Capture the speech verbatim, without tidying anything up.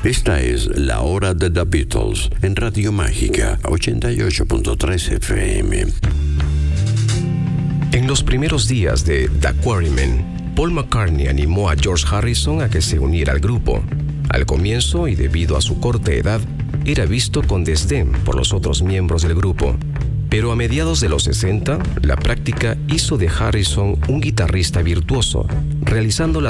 Esta es La Hora de The Beatles en Radio Mágica ochenta y ocho punto tres F M. En los primeros días de The Quarrymen, Paul McCartney animó a George Harrison a que se uniera al grupo. Al comienzo, y debido a su corta edad, era visto con desdén por los otros miembros del grupo. Pero a mediados de los sesenta, la práctica hizo de Harrison un guitarrista virtuoso, realizando las